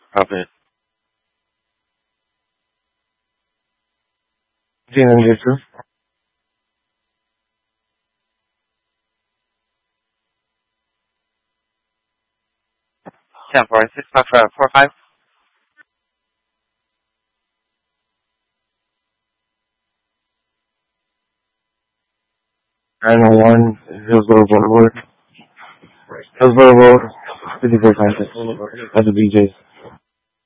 Copy. Gene and Jason. 10-4, 6-5-4-5. 901 Hillsborough Boulevard. Hillsborough Road, 54 times. That's the BJ's.